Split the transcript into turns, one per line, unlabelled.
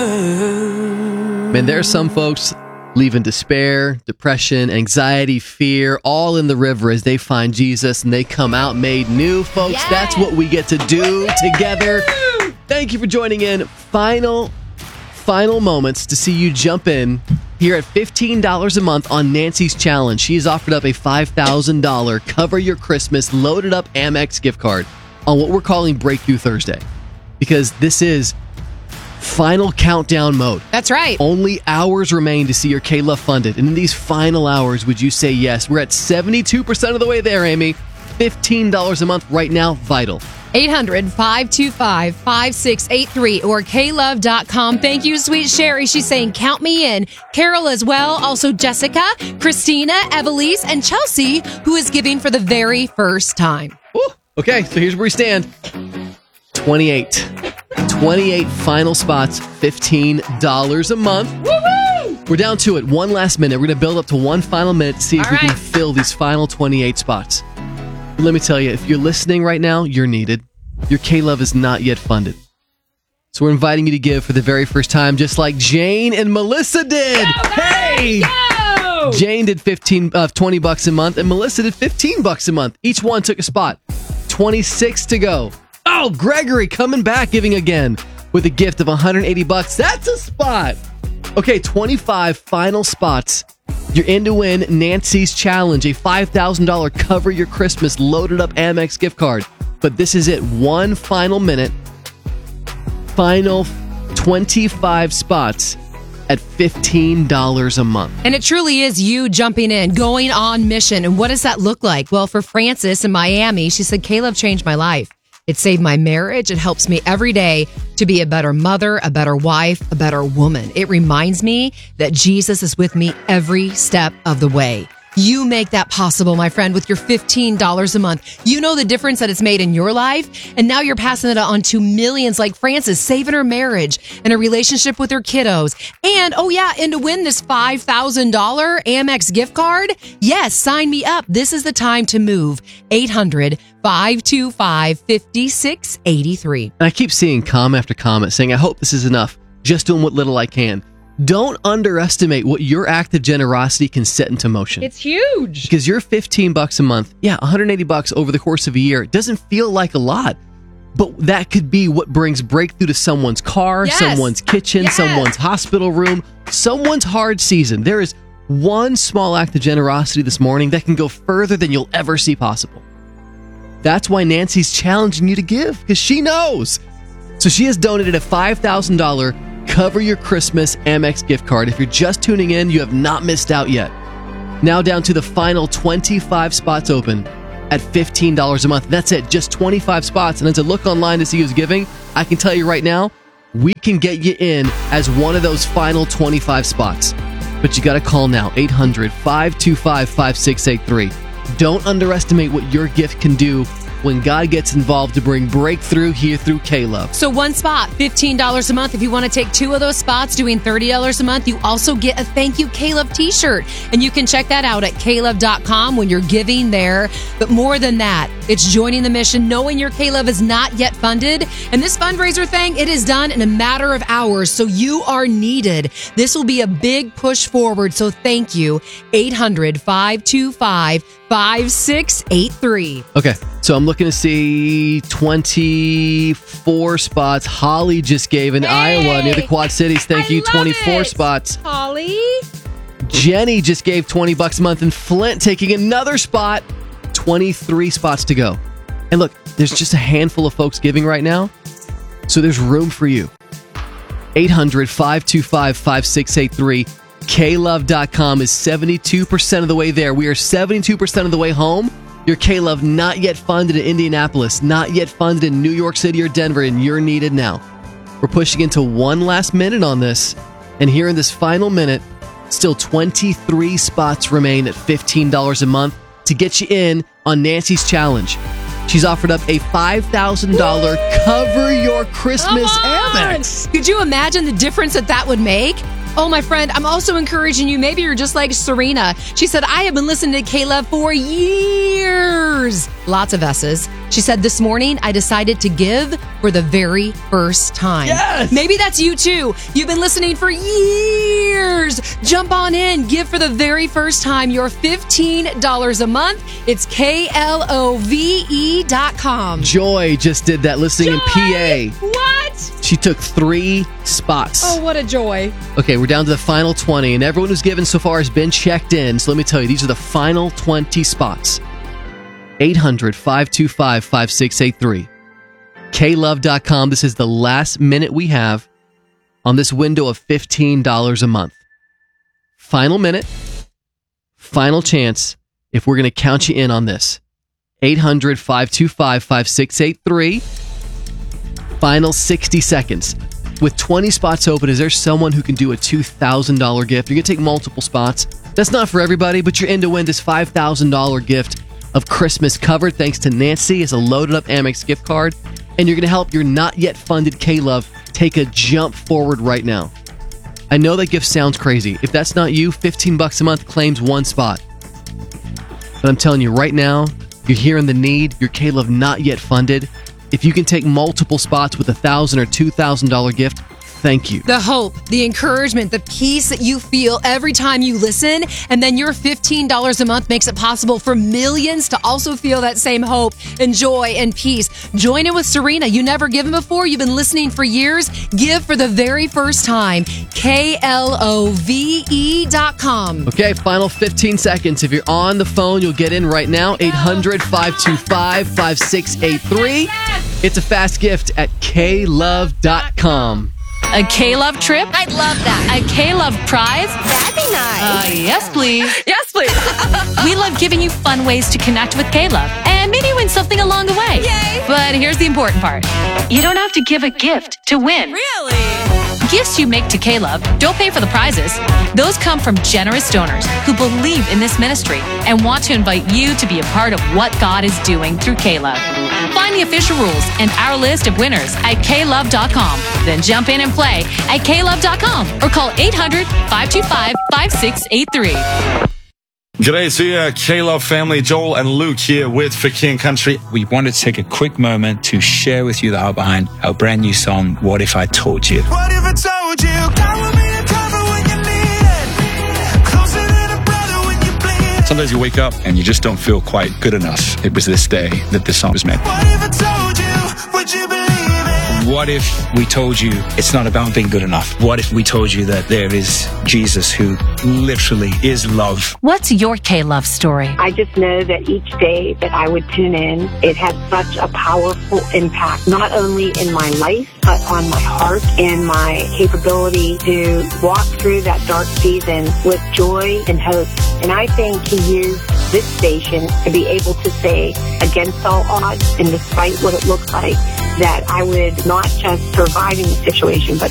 Man, there are some folks leaving despair, depression, anxiety, fear, all in the river as they find Jesus and they come out made new. Folks, That's what we get to do together. Thank you for joining in. Final moments to see you jump in here at $15 a month on Nancy's Challenge. She has offered up a $5,000 Cover Your Christmas loaded up Amex gift card on what we're calling Breakthrough Thursday, because this is final countdown mode.
That's right.
Only hours remain to see your K-Love funded. And in these final hours, would you say yes? We're at 72% of the way there, Amy. $15 a month right now, vital.
800-525-5683 or klove.com. Thank you, sweet Sherry. She's saying, count me in. Carol as well. Also Jessica, Christina, Evelise, and Chelsea, who is giving for the very first time.
Ooh. Okay, so here's where we stand. 28 final spots, $15 a month.
Woo-hoo!
We're down to it. One last minute. We're going to build up to one final minute to see if we can fill these final 28 spots. But let me tell you, if you're listening right now, you're needed. Your K-Love is not yet funded. So we're inviting you to give for the very first time, just like Jane and Melissa did.
Go,
hey!
Go!
Jane did $20 a month, and Melissa did $15 a month. Each one took a spot. 26 to go. Oh, Gregory coming back, giving again with a gift of $180. That's a spot. Okay, 25 final spots. You're in to win Nancy's Challenge, a $5,000 Cover Your Christmas loaded up Amex gift card. But this is it. One final minute. Final 25 spots at $15 a month.
And it truly is you jumping in, going on mission. And what does that look like? Well, for Frances in Miami, she said, K-Love changed my life. It saved my marriage. It helps me every day to be a better mother, a better wife, a better woman. It reminds me that Jesus is with me every step of the way. You make that possible, my friend, with your $15 a month. You know the difference that it's made in your life, and now you're passing it on to millions like Frances, saving her marriage and a relationship with her kiddos. And, and to win this $5,000 Amex gift card, yes, sign me up. This is the time to move. 800-525-5683.
And I keep seeing comment after comment saying, I hope this is enough. Just doing what little I can. Don't underestimate what your act of generosity can set into motion.
It's huge.
Because your $15 a month, $180 over the course of a year, it doesn't feel like a lot. But that could be what brings breakthrough to someone's car, someone's kitchen, someone's hospital room, someone's hard season. There is one small act of generosity this morning that can go further than you'll ever see possible. That's why Nancy's challenging you to give, because she knows. So she has donated a $5,000 Cover Your Christmas Amex gift card. If you're just tuning in, you have not missed out yet. Now down to the final 25 spots open at $15 a month. That's it, just 25 spots. And as I look online to see who's giving, I can tell you right now, we can get you in as one of those final 25 spots. But you got to call now, 800-525-5683. Don't underestimate what your gift can do when God gets involved to bring breakthrough here through K-Love.
So one spot, $15 a month. If you want to take two of those spots, doing $30 a month, you also get a Thank You K-Love t-shirt. And you can check that out at klove.com when you're giving there. But more than that, it's joining the mission, knowing your K-Love is not yet funded. And this fundraiser thing, it is done in a matter of hours. So you are needed. This will be a big push forward. So thank you. 800-525-5683.
Okay, so I'm looking to see 24 spots. Holly just gave in Iowa near the Quad Cities. Thank you, 24 spots.
Holly.
Jenny just gave $20 a month in Flint, taking another spot. 23 spots to go. And look, there's just a handful of folks giving right now, so there's room for you. 800-525-5683. klove.com is 72% of the way there. We are 72% of the way home. Your K-Love not yet funded in Indianapolis, not yet funded in New York City or Denver, and you're needed now. We're pushing into one last minute on this, and here in this final minute, still 23 spots remain at $15 a month to get you in on Nancy's Challenge. She's offered up a $5,000 Cover Your Christmas Amex.
Could you imagine the difference that would make? Oh, my friend, I'm also encouraging you. Maybe you're just like Serena. She said, I have been listening to K-Love for years. Lots of S's. She said, this morning, I decided to give for the very first time.
Yes!
Maybe that's you too. You've been listening for years. Jump on in. Give for the very first time. You're $15 a month. It's KLOVE.com.
Joy just did that listening in PA.
What?
She took 3 spots.
Oh, what a joy.
Okay, we're down to the final 20, and everyone who's given so far has been checked in. So let me tell you, these are the final 20 spots. 800-525-5683. KLove.com. This is the last minute we have on this window of $15 a month. Final minute, final chance if we're going to count you in on this. 800-525-5683. Final 60 seconds. With 20 spots open, is there someone who can do a $2,000 gift? You're going to take multiple spots. That's not for everybody, but you're in to win this $5,000 gift of Christmas covered thanks to Nancy as a loaded up Amex gift card. And you're going to help your not yet funded K-Love take a jump forward right now. I know that gift sounds crazy. If that's not you, $15 a month claims 1 spot. But I'm telling you right now, you're hearing the need, your K-Love not yet funded. If you can take multiple spots with $1,000 or $2,000 gift, thank you.
The hope, the encouragement, the peace that you feel every time you listen, and then your $15 a month makes it possible for millions to also feel that same hope and joy and peace. Join in with Serena. You never given before. You've been listening for years. Give for the very first time. KLOVE.com.
Okay, final 15 seconds. If you're on the phone, you'll get in right now. 800-525-5683. It's a fast gift at KLove.com.
A K-Love trip?
I'd love that.
A K-Love prize?
That'd be nice.
Yes, please.
Yes, please.
We love giving you fun ways to connect with K-Love and maybe win something along the way.
Yay!
But here's the important part. You don't have to give a gift to win.
Really?
Gifts you make to K-Love don't pay for the prizes. Those come from generous donors who believe in this ministry and want to invite you to be a part of what God is doing through K-Love. Find the official rules and our list of winners at klove.com. Then jump in and play at klove.com or call 800-525-5683.
G'day to you, K-Love family. Joel and Luke here with For King Country.
We wanted to take a quick moment to share with you the art behind our brand new song, What If I Told You?
What if I told you God will be a cover when you need it, closer than a brother when you bleed.
Sometimes you wake up and you just don't feel quite good enough. It was this day that this song was made.
What if I told you, would you believe it?
What if we told you it's not about being good enough? What if we told you that there is Jesus who literally is love?
What's your K-Love story?
I just know that each day that I would tune in, it had such a powerful impact, not only in my life, but on my heart and my capability to walk through that dark season with joy and hope. And I think He used this station to be able to say, against all odds and despite what it looks like, that I would not just survive in the situation, but